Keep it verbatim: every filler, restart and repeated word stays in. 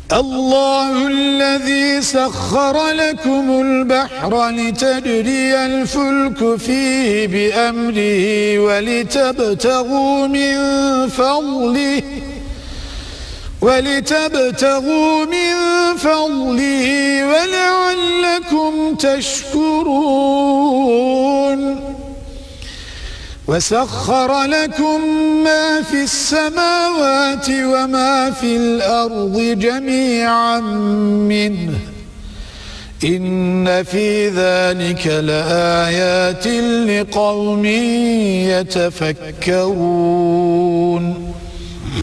الله الذي سخر لكم البحر لتجري الفلك فيه بأمره ولتبتغوا من فضله ولتبتغوا من فضله ولعلكم تشكرون وسخر لكم ما في السماوات وما في الأرض جميعا منه إن في ذلك لآيات لقوم يتفكرون